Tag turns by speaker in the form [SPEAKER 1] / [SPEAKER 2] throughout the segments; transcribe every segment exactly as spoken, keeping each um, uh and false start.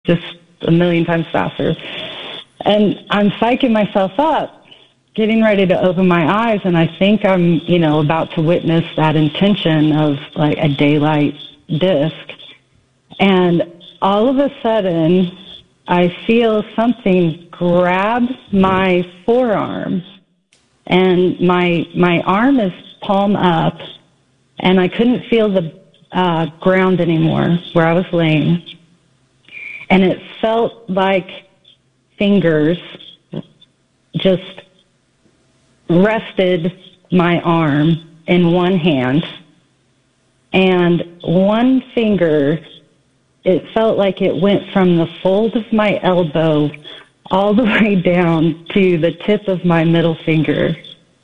[SPEAKER 1] just a million times faster. And I'm psyching myself up, getting ready to open my eyes, and I think I'm, you know, about to witness that intention of like a daylight disc. And all of a sudden, I feel something grab my forearm, and my my arm is palm up, and I couldn't feel the uh, ground anymore where I was laying. And it felt like fingers just rested my arm in one hand, and one finger, it felt like it went from the fold of my elbow all the way down to the tip of my middle finger.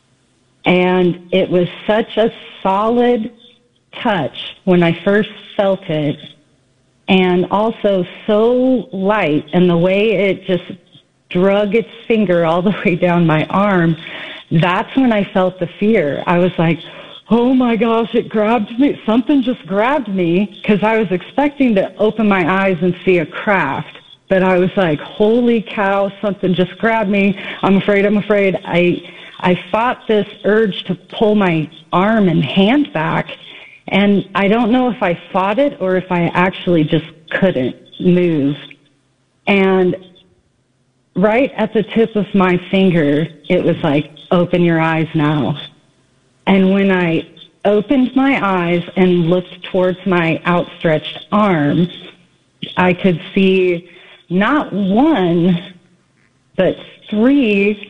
[SPEAKER 1] And it was such a solid touch when I first felt it, and also so light, and the way it just drug its finger all the way down my arm, that's when I felt the fear. I was like, oh my gosh, it grabbed me. Something just grabbed me, because I was expecting to open my eyes and see a craft. But I was like, holy cow, something just grabbed me. I'm afraid, I'm afraid. I I fought this urge to pull my arm and hand back, and I don't know if I fought it or if I actually just couldn't move. And right at the tip of my finger, it was like, open your eyes now. And when I opened my eyes and looked towards my outstretched arm, I could see not one, but three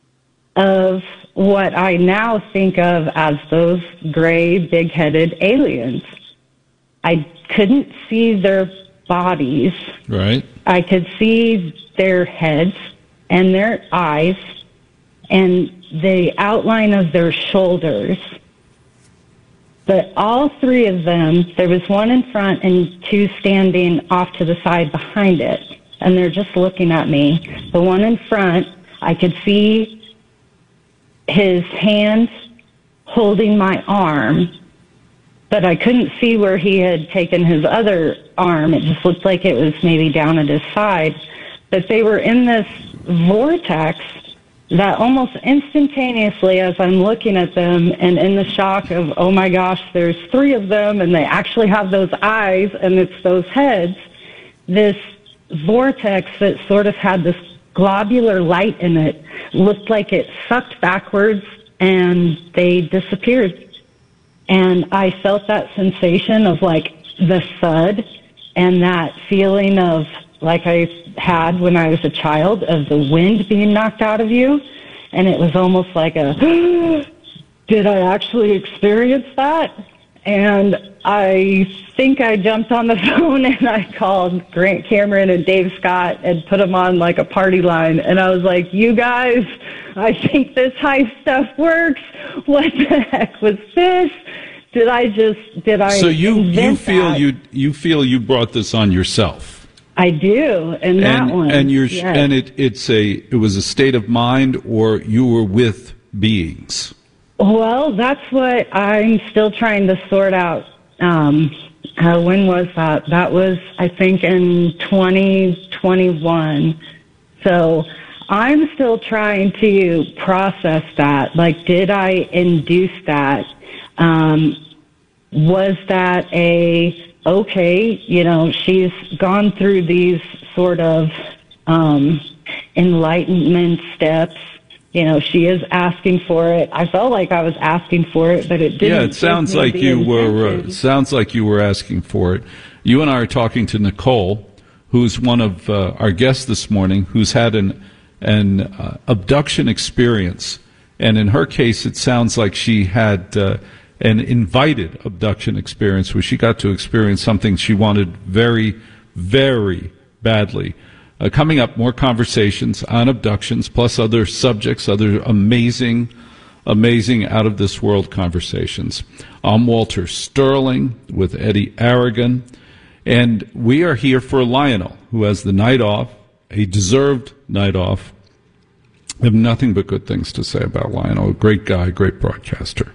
[SPEAKER 1] of what I now think of as those gray, big-headed aliens. I couldn't see their bodies.
[SPEAKER 2] Right.
[SPEAKER 1] I could see their heads and their eyes and the outline of their shoulders. But all three of them, there was one in front and two standing off to the side behind it, and they're just looking at me. The one in front, I could see his hands holding my arm, but I couldn't see where he had taken his other arm. It just looked like it was maybe down at his side. But they were in this vortex that almost instantaneously, as I'm looking at them and in the shock of, oh my gosh, there's three of them, and they actually have those eyes, and it's those heads, this vortex that sort of had this globular light in it looked like it sucked backwards, and they disappeared. And I felt that sensation of like the thud and that feeling of like I had when I was a child of the wind being knocked out of you. And it was almost like a, did I actually experience that? And I think I jumped on the phone and I called Grant Cameron and Dave Scott and put them on like a party line. And I was like, you guys, I think this high stuff works. What the heck was this? Did I just, did I
[SPEAKER 2] So you, you feel
[SPEAKER 1] that?
[SPEAKER 2] you, you feel you brought this on yourself.
[SPEAKER 1] I do, and that
[SPEAKER 2] and,
[SPEAKER 1] one.
[SPEAKER 2] And you're,
[SPEAKER 1] yes.
[SPEAKER 2] and it, it's a, it was a state of mind, or you were with beings.
[SPEAKER 1] Well, that's what I'm still trying to sort out. Um, uh, when was that? That was, I think, in twenty twenty-one. So I'm still trying to process that. Like, did I induce that? Um, was that a, okay, you know, she's gone through these sort of um, enlightenment steps. You know, she is asking for it. I felt like I was asking for it, but it didn't.
[SPEAKER 2] Yeah, it sounds like you were. Uh, sounds like you were asking for it. You and I are talking to Nicole, who's one of uh, our guests this morning, who's had an an uh, abduction experience, and in her case, it sounds like she had uh, an invited abduction experience where she got to experience something she wanted very, very badly. Uh, coming up, more conversations on abductions, plus other subjects, other amazing, amazing out-of-this-world conversations. I'm Walter Sterling with Eddie Aragon, and we are here for Lionel, who has the night off, a deserved night off. I have nothing but good things to say about Lionel. A great guy, great broadcaster.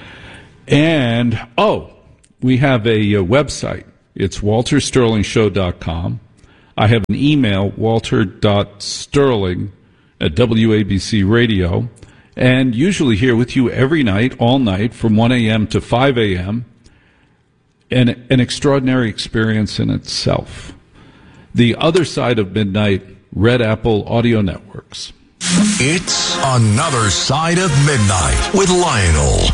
[SPEAKER 2] And, oh, we have a, a website. It's walter sterling show dot com. I have an email, walter.sterling at W A B C Radio, and usually here with you every night, all night, from one a.m. to five a.m., and an extraordinary experience in itself. The Other Side of Midnight, Red Apple Audio Networks.
[SPEAKER 3] It's Another Side of Midnight with Lionel.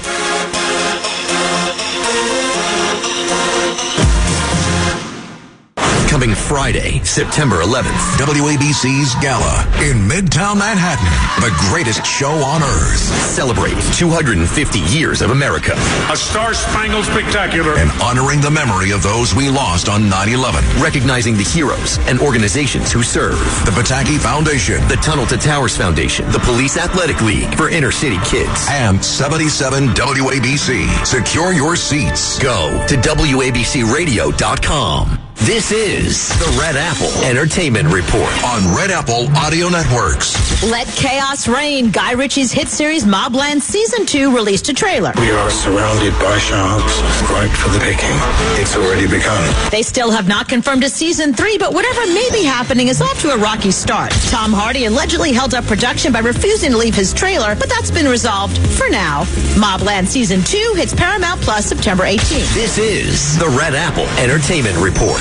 [SPEAKER 3] Coming Friday, September eleventh, W A B C's Gala in Midtown Manhattan, the greatest show on earth. Celebrate two hundred fifty years of America.
[SPEAKER 4] A star-spangled spectacular.
[SPEAKER 3] And honoring the memory of those we lost on nine eleven.
[SPEAKER 5] Recognizing the heroes and organizations who serve.
[SPEAKER 3] The Pataki Foundation.
[SPEAKER 5] The Tunnel to Towers Foundation. The Police Athletic League for inner city kids.
[SPEAKER 3] And seventy-seven W A B C. Secure your seats.
[SPEAKER 5] Go to W A B C radio dot com. This is the Red Apple Entertainment Report
[SPEAKER 3] on Red Apple Audio Networks.
[SPEAKER 6] Let Chaos Reign. Guy Ritchie's hit series Mobland Season two released a trailer.
[SPEAKER 4] We are surrounded by sharks, ripe for the picking. It's already begun.
[SPEAKER 6] They still have not confirmed a Season three, but whatever may be happening is off to a rocky start. Tom Hardy allegedly held up production by refusing to leave his trailer, but that's been resolved for now. Mobland Season two hits Paramount Plus September eighteenth.
[SPEAKER 5] This is the Red Apple Entertainment Report.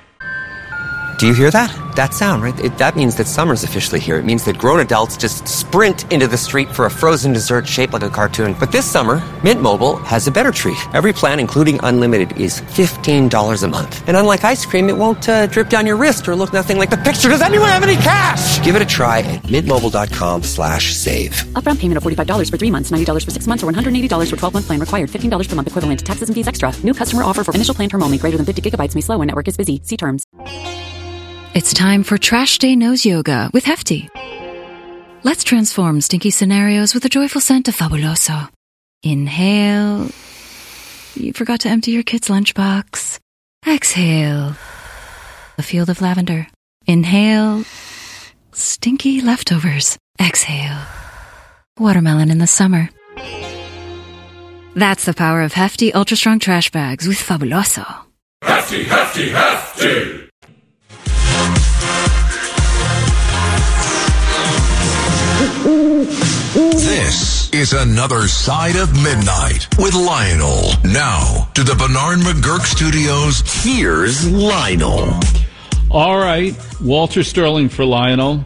[SPEAKER 7] Do you hear that? That sound, right? It, that means that summer's officially here. It means that grown adults just sprint into the street for a frozen dessert shaped like a cartoon. But this summer, Mint Mobile has a better treat. Every plan, including unlimited, is fifteen dollars a month. And unlike ice cream, it won't uh, drip down your wrist or look nothing like the picture. Does anyone have any cash? Give it a try at mintmobile.com slash save.
[SPEAKER 8] Upfront payment of forty-five dollars for three months, ninety dollars for six months, or one hundred eighty dollars for twelve-month plan required. fifteen dollars per month equivalent to taxes and fees extra. New customer offer for initial plan term only. Greater than fifty gigabytes may slow when network is busy. See terms.
[SPEAKER 9] It's time for Trash Day Nose Yoga with Hefty. Let's transform stinky scenarios with the joyful scent of Fabuloso. Inhale. You forgot to empty your kid's lunchbox. Exhale. A field of lavender. Inhale. Stinky leftovers. Exhale. Watermelon in the summer. That's the power of Hefty Ultra Strong Trash Bags with Fabuloso.
[SPEAKER 10] Hefty, Hefty, Hefty!
[SPEAKER 3] This is Another Side of Midnight with Lionel. Now to the Bernard McGurk Studios.
[SPEAKER 5] Here's Lionel.
[SPEAKER 2] All right, Walter Sterling for Lionel.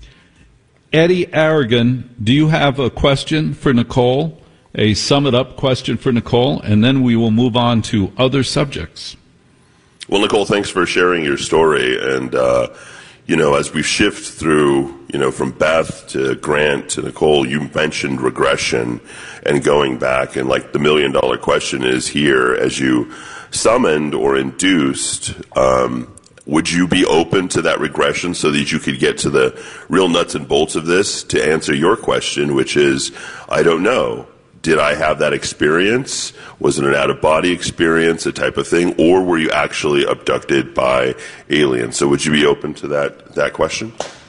[SPEAKER 2] Eddie Aragon, do you have a question for Nicole? A sum it up question for Nicole, and then we will move on to other subjects.
[SPEAKER 11] Well, Nicole, thanks for sharing your story. And, uh, you know, as we shift through, you know, from Beth to Grant to Nicole, you mentioned regression and going back. And, like, the million-dollar question is here, as you summoned or induced, um, would you be open to that regression so that you could get to the real nuts and bolts of this to answer your question, which is, I don't know. Did I have that experience? Was it an out-of-body experience, a type of thing? Or were you actually abducted by aliens? So would you be open to that that question?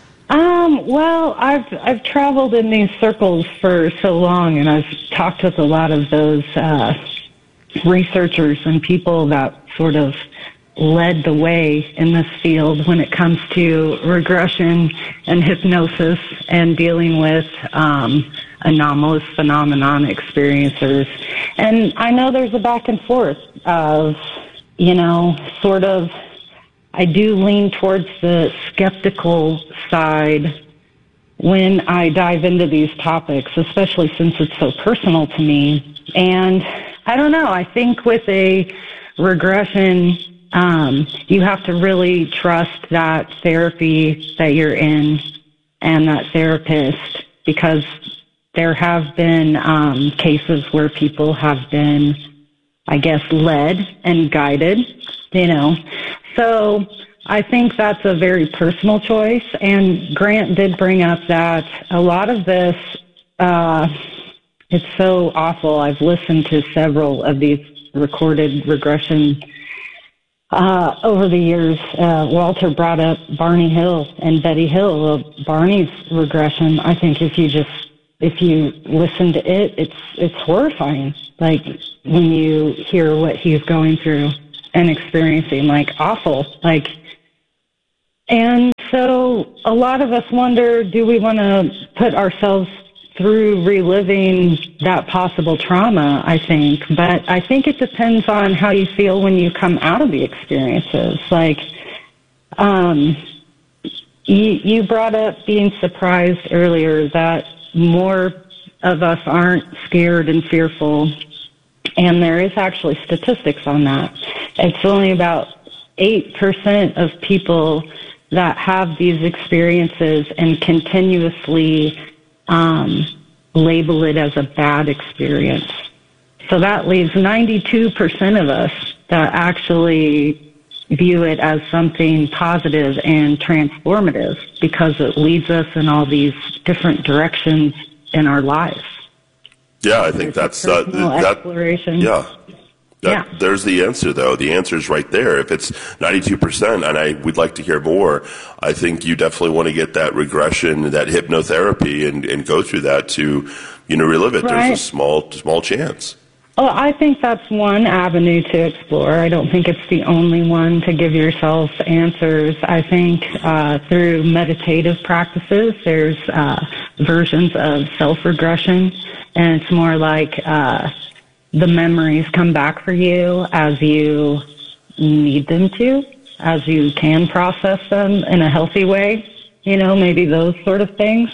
[SPEAKER 1] Um, well, I've I've traveled in these circles for so long, and I've talked with a lot of those uh, researchers and people that sort of led the way in this field when it comes to regression and hypnosis and dealing with um, anomalous phenomenon experiencers. And I know there's a back and forth of, you know, sort of, I do lean towards the skeptical side when I dive into these topics, especially since it's so personal to me. And I don't know, I think with a regression, um, you have to really trust that therapy that you're in and that therapist, because there have been um, cases where people have been, I guess, led and guided, you know. So I think that's a very personal choice. And Grant did bring up that a lot of this, uh, it's so awful. I've listened to several of these recorded regression uh, over the years. Uh, Walter brought up Barney Hill and Betty Hill. Well, Barney's regression, I think if you just If you listen to it, it's it's horrifying. Like when you hear what he's going through and experiencing, like awful. Like And so a lot of us wonder, do we want to put ourselves through reliving that possible trauma, I think. But I think it depends on how you feel when you come out of the experiences. Like, um, you, you brought up being surprised earlier that more of us aren't scared and fearful. And there is actually statistics on that. It's only about eight percent of people that have these experiences and continuously um, label it as a bad experience. So that leaves ninety-two percent of us that actually view it as something positive and transformative because it leads us in all these different directions in our lives.
[SPEAKER 11] Yeah, I think
[SPEAKER 1] There's
[SPEAKER 11] that's uh, that.
[SPEAKER 1] Exploration.
[SPEAKER 11] Yeah. That,
[SPEAKER 1] yeah.
[SPEAKER 11] There's the answer, though. The answer is right there. If it's ninety-two percent, and I would like to hear more, I think you definitely want to get that regression, that hypnotherapy, and, and go through that to, you know, relive it.
[SPEAKER 1] Right.
[SPEAKER 11] There's a small, small chance.
[SPEAKER 1] Well, I think that's one avenue to explore. I don't think it's the only one to give yourself answers. I think uh, through meditative practices, there's uh, versions of self-regression, and it's more like uh, the memories come back for you as you need them to, as you can process them in a healthy way, you know, maybe those sort of things.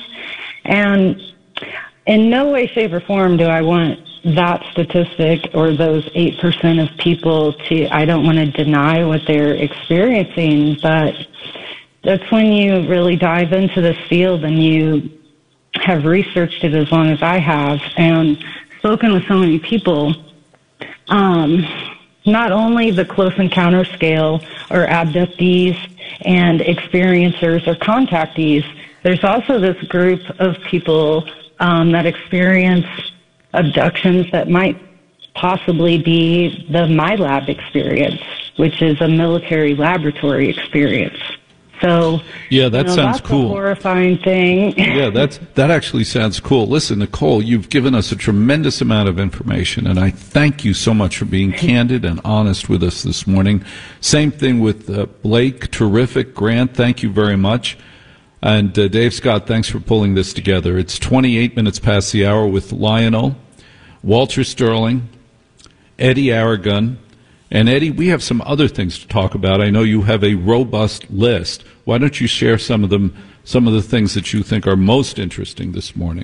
[SPEAKER 1] And in no way, shape, or form do I want that statistic or those eight percent of people to, I don't want to deny what they're experiencing, but that's when you really dive into this field and you have researched it as long as I have and spoken with so many people. Um, not only the close encounter scale or abductees and experiencers or contactees, there's also this group of people um, that experience abductions that might possibly be the MyLab experience, which is a military laboratory experience. So,
[SPEAKER 2] yeah, that
[SPEAKER 1] you know,
[SPEAKER 2] sounds
[SPEAKER 1] that's
[SPEAKER 2] cool.
[SPEAKER 1] A horrifying thing.
[SPEAKER 2] Yeah, that's that actually sounds cool. Listen, Nicole, you've given us a tremendous amount of information, and I thank you so much for being candid and honest with us this morning. Same thing with uh, Blake. Terrific. Grant, thank you very much. And uh, Dave Scott, thanks for pulling this together. It's twenty-eight minutes past the hour with Lionel, Walter Sterling, Eddie Aragon. And Eddie, we have some other things to talk about. I know you have a robust list. Why don't you share some of them, some of the things that you think are most interesting this morning?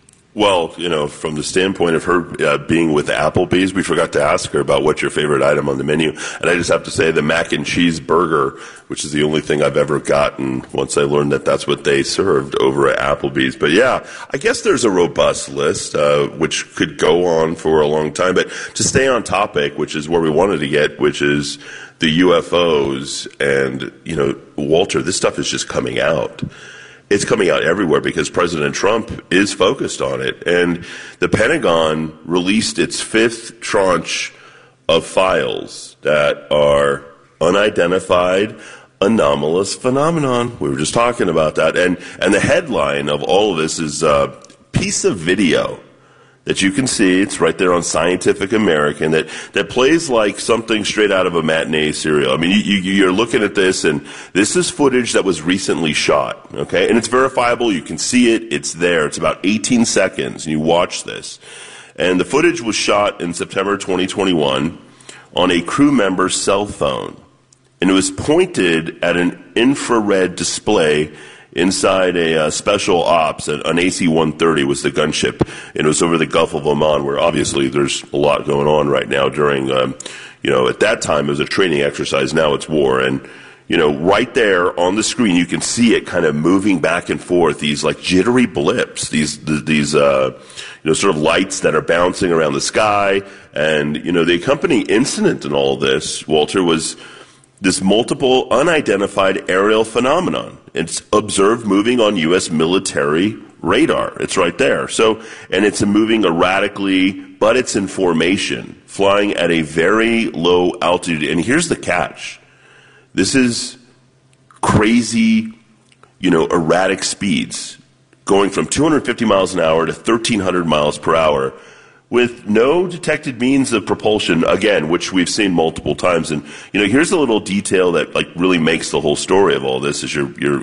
[SPEAKER 11] Well, you know, from the standpoint of her uh, being with Applebee's, we forgot to ask her about what's your favorite item on the menu. And I just have to say the mac and cheese burger, which is the only thing I've ever gotten once I learned that that's what they served over at Applebee's. But yeah, I guess there's a robust list, uh, which could go on for a long time. But to stay on topic, which is where we wanted to get, which is the U F Os. And, you know, Walter, this stuff is just coming out. It's coming out everywhere because President Trump is focused on it. And the Pentagon released its fifth tranche of files that are unidentified anomalous phenomenon. We were just talking about that. And, and the headline of all of this is a piece of video that you can see. It's right there on Scientific American that, that plays like something straight out of a matinee serial. I mean, you, you, you're looking at this, and this is footage that was recently shot, okay? And it's verifiable. You can see it. It's there. It's about eighteen seconds, and you watch this. And the footage was shot in September twenty twenty-one on a crew member's cell phone, and it was pointed at an infrared display inside a uh, special ops. An A C one thirty was the gunship, and it was over the Gulf of Oman, where obviously there's a lot going on right now during, um, you know, at that time it was a training exercise, now it's war. And, you know, right there on the screen you can see it kind of moving back and forth, these like jittery blips, these, these uh, you know, sort of lights that are bouncing around the sky. And, you know, the accompanying incident in all of this, Walter, was this multiple unidentified aerial phenomenon. It's observed moving on U S military radar. It's right there. So, and it's moving erratically, but it's in formation, flying at a very low altitude. And here's the catch. This is crazy, you know, erratic speeds, going from two hundred fifty miles an hour to thirteen hundred miles per hour, with no detected means of propulsion, again, which we've seen multiple times. And, you know, here's a little detail that, like, really makes the whole story of all this as you're, you're